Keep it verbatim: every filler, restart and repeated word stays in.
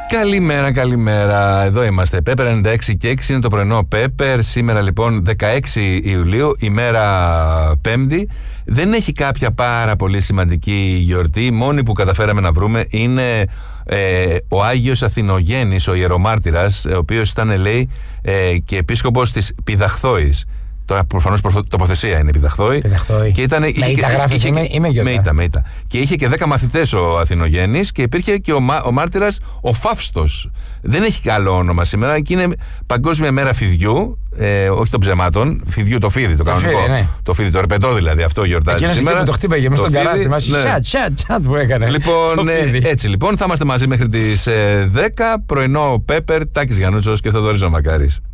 Καλημέρα, καλημέρα. Εδώ είμαστε. Πέπερ ενενήντα έξι και έξι είναι το πρωινό Πέπερ. Σήμερα λοιπόν δεκαέξι Ιουλίου, ημέρα Πέμπτη. Δεν έχει κάποια πάρα πολύ σημαντική γιορτή. Η μόνη που καταφέραμε να βρούμε είναι ε, ο Άγιος Αθηνογέννης, ο ιερομάρτυρας, ο οποίος ήταν, λέει, ε, και επίσκοπος της Πηδαχθόης. Τώρα προφανώς τοποθεσία είναι Πηδαχθόη. Και ήταν, με ήττα γράφει, είχε, είμαι, είμαι με ήττα, με ήττα. Και είχε και δέκα μαθητές ο Αθηνογέννης και υπήρχε και ο, ο μάρτυρας ο Φαύστος. Δεν έχει άλλο όνομα σήμερα και είναι Παγκόσμια Μέρα Φιδιού, ε, όχι των ψεμάτων, φιδιού το φίδι, το, το κανονικό. Φίδι, ναι. Το φίδι, το ερπετό δηλαδή, αυτό γιορτάζει εκείνος σήμερα. Εκείνος το χτύπαγε μέσα στον καράζ, ναι. Τσάτ, τσάτ, τσάτ που έκανε. Λοιπόν, ε, έτσι λοιπόν, θα είμαστε μαζί μέχρι τις ε, δέκα, πρωινό Πέπερ, Τάκης Γιαννούτσος και Θοδωρής Μακάρης.